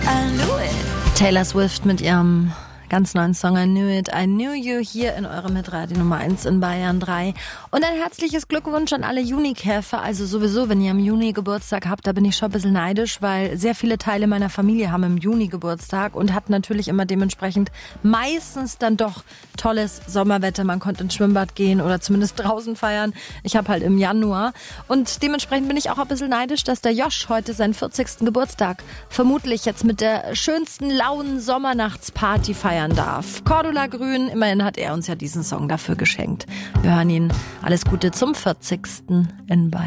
Taylor Swift mit ihrem ganz neuen Song I Knew It, I Knew You hier in eurem Hitradio Nummer 1 in Bayern 3. Und ein herzliches Glückwunsch an alle Junikäfer. Also sowieso, wenn ihr im Juni Geburtstag habt, da bin ich schon ein bisschen neidisch, weil sehr viele Teile meiner Familie haben im Juni Geburtstag und hatten natürlich immer dementsprechend meistens dann doch tolles Sommerwetter. Man konnte ins Schwimmbad gehen oder zumindest draußen feiern. Ich habe halt im Januar. Und dementsprechend bin ich auch ein bisschen neidisch, dass der Josh heute seinen 40. Geburtstag vermutlich jetzt mit der schönsten lauen Sommernachtsparty feiern darf. Cordula Grün, immerhin hat er uns ja diesen Song dafür geschenkt. Wir hören ihn. Alles Gute zum 40. in Bayern.